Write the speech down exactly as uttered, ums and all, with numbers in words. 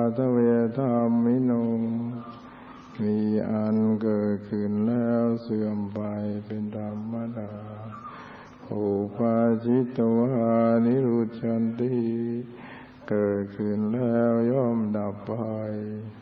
ทเวธรรมิโนมีอันเกิดขึ้นแล้วเสื่อมไปเป็นธรรมดาอุปาจิตตวานิรุจฉันติเกิดขึ้นแล้วย่อมดับไป